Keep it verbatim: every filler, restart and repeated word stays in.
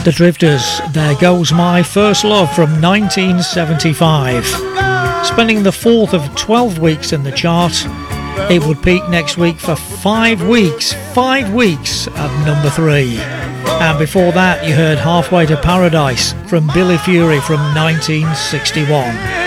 The Drifters, There Goes My First Love from nineteen seventy-five. Spending the fourth of twelve weeks in the chart, it would peak next week for five weeks, five weeks at number three. And before that, you heard Halfway to Paradise from Billy Fury from nineteen sixty-one.